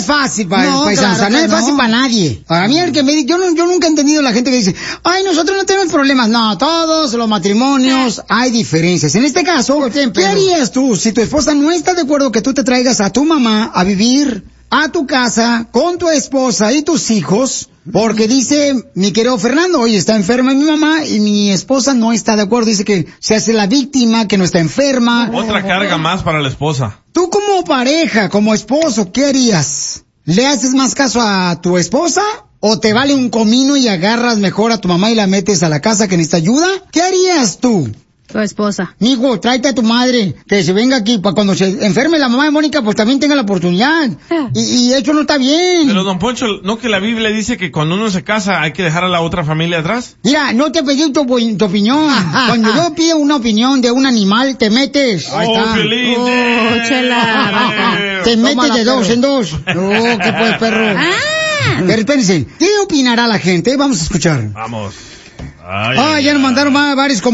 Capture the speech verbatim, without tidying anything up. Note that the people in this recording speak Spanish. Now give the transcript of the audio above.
es fácil para no, paisanos, claro no es no. fácil para nadie. A mí el que me dice, yo, no, yo nunca he entendido la gente que dice, ay, nosotros no tenemos problemas. No, todos los matrimonios hay diferencias. En este caso, ¿qué harías tú si tu esposa no está de acuerdo que tú te traigas a tu mamá a vivir a tu casa con tu esposa y tus hijos? Porque dice mi querido Fernando, oye, está enferma mi mamá y mi esposa no está de acuerdo. Dice que se hace la víctima, que no está enferma. Otra carga más para la esposa. Tú como pareja, como esposo, ¿qué harías? ¿Le haces más caso a tu esposa? ¿O te vale un comino y agarras mejor a tu mamá y la metes a la casa que necesita ayuda? ¿Qué harías tú? Tu esposa. Mijo, tráete a tu madre, que se venga aquí, para cuando se enferme la mamá de Mónica, pues también tenga la oportunidad. Y, y eso no está bien. Pero, don Poncho, ¿no que la Biblia dice que cuando uno se casa hay que dejar a la otra familia atrás? Mira, no te pedí tu, tu opinión. Cuando yo pido una opinión de un animal, te metes. Ahí oh, está. Feliz, Oh, eh. chela. Te metes Tómala, de dos perro. en dos. No, ¿qué pues, perro? Ah. Pero espérense, ¿qué opinará la gente? Vamos a escuchar. Vamos. Ay, Ah, ya nos mandaron más varios comentarios.